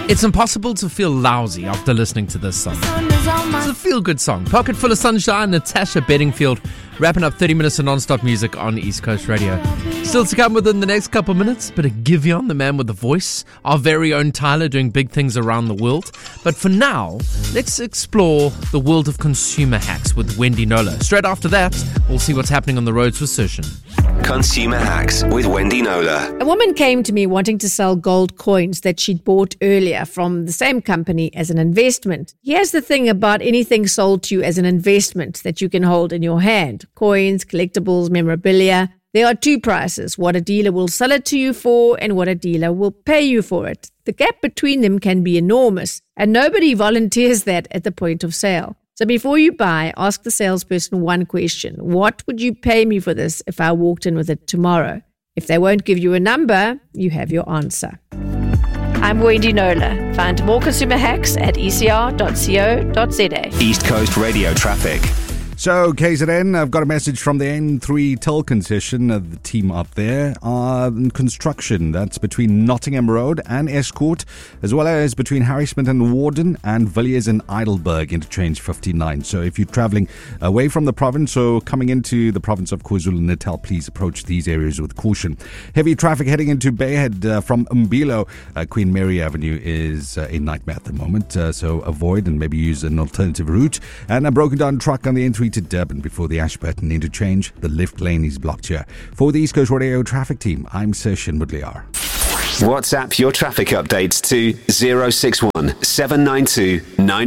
It's impossible to feel lousy after listening to this song. It's a feel-good song. Pocket full of sunshine, Natasha Bedingfield, wrapping up 30 minutes of non-stop music on East Coast Radio. Still to come within the next couple minutes, bit of Giveon, the man with the voice, our very own Tyler doing big things around the world. But for now, let's explore the world of consumer hacks with Wendy Knowler. Straight after that, we'll see what's happening on the roads with Sushin. Consumer Hacks with Wendy Knowler. A woman came to me wanting to sell gold coins that she'd bought earlier from the same company as an investment. Here's the thing about anything sold to you as an investment that you can hold in your hand. Coins, collectibles, memorabilia. There are two prices, what a dealer will sell it to you for and what a dealer will pay you for it. The gap between them can be enormous, and nobody volunteers that at the point of sale. So before you buy, ask the salesperson one question. What would you pay me for this if I walked in with it tomorrow? If they won't give you a number, you have your answer. I'm Wendy Knowler. Find more consumer hacks at ecr.co.za. East Coast Radio Traffic. So, KZN, I've got a message from the N3 Till concession, the team up there, in construction. That's between Nottingham Road and Escourt, as well as between Harrismith and Warden and Villiers and Heidelberg, interchange 59. So if you're travelling away from the province or coming into the province of KwaZulu-Natal, please approach these areas with caution. Heavy traffic heading into Bayhead from Umbilo. Queen Mary Avenue is a nightmare at the moment, so avoid and maybe use an alternative route. And a broken down truck on the N3 to Durban before the Ashburton interchange. The left lane is blocked here. For the East Coast Radio traffic team, I'm Sushin Mudliar. WhatsApp your traffic updates to 061 792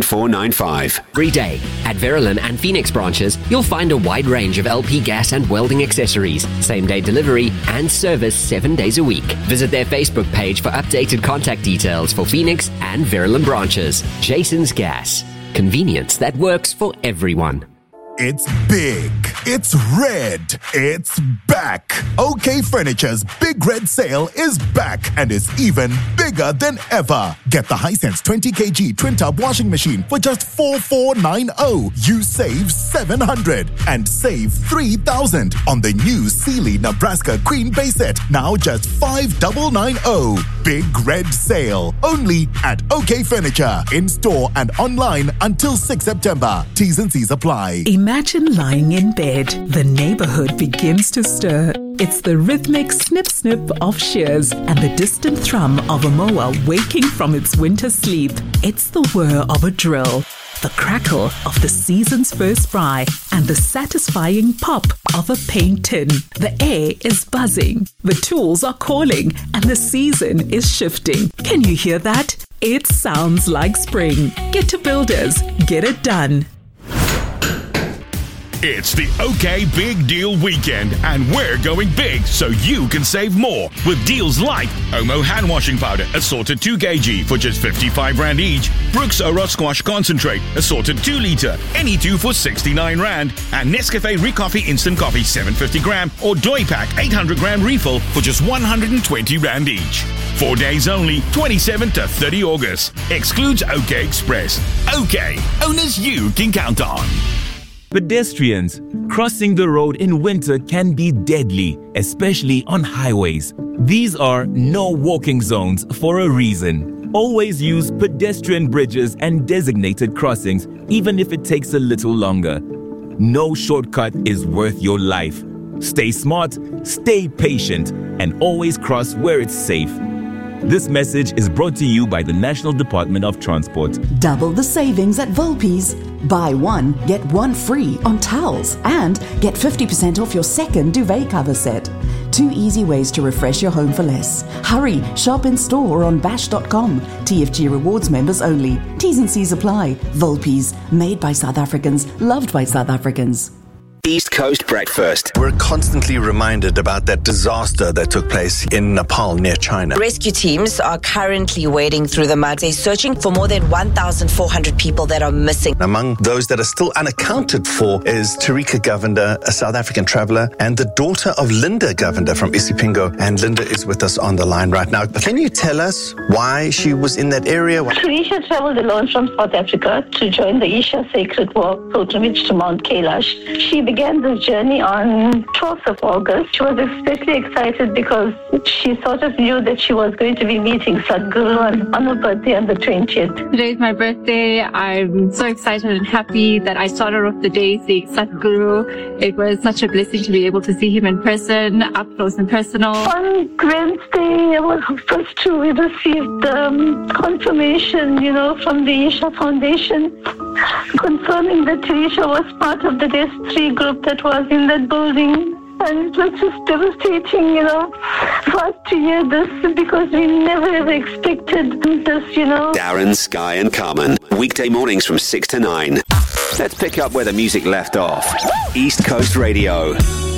9495. Every day at Verulam and Phoenix branches, you'll find a wide range of LP gas and welding accessories, same-day delivery and service 7 days a week. Visit their Facebook page for updated contact details for Phoenix and Verulam branches. Jason's Gas. Convenience that works for everyone. It's big, it's red, it's back. OK Furniture's Big Red Sale is back and is even bigger than ever. Get the Hisense 20 kg twin-tub washing machine for just 4,490. You save 700 and save 3,000 on the new Sealy Nebraska Queen Base set, now just 5,990. Big Red Sale, only at OK Furniture, in store and online until 6 September. T's and C's apply. Imagine lying in bed. The neighborhood begins to stir. It's the rhythmic snip-snip of shears and the distant thrum of a mower waking from its winter sleep. It's the whir of a drill, the crackle of the season's first fry, and the satisfying pop of a paint tin. The air is buzzing, the tools are calling, and the season is shifting. Can you hear that? It sounds like spring. Get to Builders. Get it done. It's the OK Big Deal Weekend, and we're going big so you can save more with deals like Omo hand washing powder assorted 2 kg for just 55 Rand each, Brooks Oros Squash Concentrate assorted 2 litre, any two for 69 Rand, and Nescafe Recoffee Instant Coffee 750 gram or Doi Pack 800 gram refill for just 120 Rand each. 4 days only, 27 to 30 August. Excludes OK Express. OK, owners you can count on. Pedestrians, crossing the road in winter can be deadly, especially on highways. These are no walking zones for a reason. Always use pedestrian bridges and designated crossings, even if it takes a little longer. No shortcut is worth your life. Stay smart, stay patient, and always cross where it's safe. This message is brought to you by the National Department of Transport. Double the savings at Volpi's. Buy one, get one free on towels and get 50% off your second duvet cover set. 2 easy ways to refresh your home for less. Hurry, shop in store or on bash.com. TFG Rewards members only. T's and C's apply. Volpi's, made by South Africans, loved by South Africans. East Coast Breakfast. We're constantly reminded about that disaster that took place in Nepal near China. Rescue teams are currently wading through the mud. They're searching for more than 1,400 people that are missing. Among those that are still unaccounted for is Tarika Govender, a South African traveller, and the daughter of Linda Govender from Isipingo. And Linda is with us on the line right now. Can you tell us why she was in that area? Tarisha travelled alone from South Africa to join the Isha Sacred Walk pilgrimage to Mount Kailash. She began this journey on 12th of August. She was especially excited because she sort of knew that she was going to be meeting Sadhguru on her birthday on the 20th. Today is my birthday. I'm so excited and happy that I started off the day seeing Sadhguru. It was such a blessing to be able to see him in person, up close and personal. On Wednesday, I was first to we received confirmation, from the Isha Foundation, confirming that Isha was part of the DES3 group that was in that building. And it was just devastating, for us to hear this because we never ever expected this, Darren, Sky and Carmen. Weekday mornings from 6 to 9. Let's pick up where the music left off. East Coast Radio.